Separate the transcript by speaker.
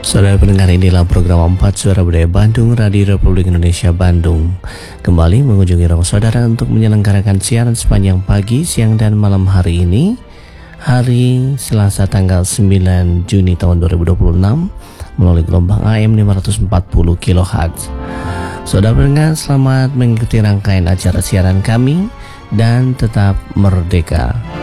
Speaker 1: Saudara pendengar, inilah program 4 Suara Budaya Bandung, Radio Republik Indonesia Bandung. Kembali mengunjungi ruang saudara untuk menyelenggarakan siaran sepanjang pagi, siang, dan malam hari ini. Hari Selasa tanggal 9 Juni tahun 2026 melalui gelombang AM 540 kHz. Saudara pendengar, selamat mengikuti rangkaian acara siaran kami dan tetap merdeka.